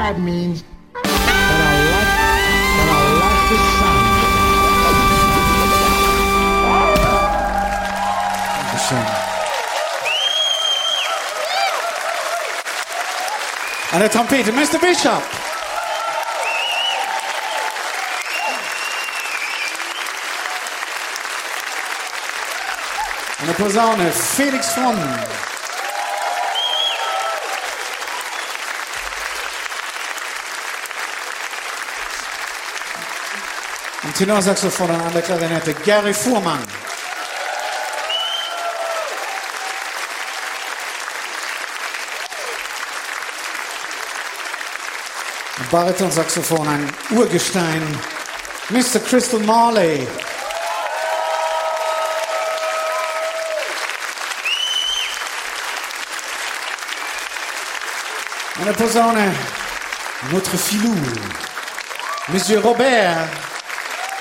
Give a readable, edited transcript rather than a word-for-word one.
that means that I like the sound. Dankeschön. An der Trompete, Mr. Bishop. An der Posaune, Felix Fromm. Am Tenorsaxophon und an der Klarinette, Gary Fuhrmann. Am Baritonsaxophon ein Urgestein, Mr. Crystal Marley. An der Posaune, notre filou, Monsieur Robert.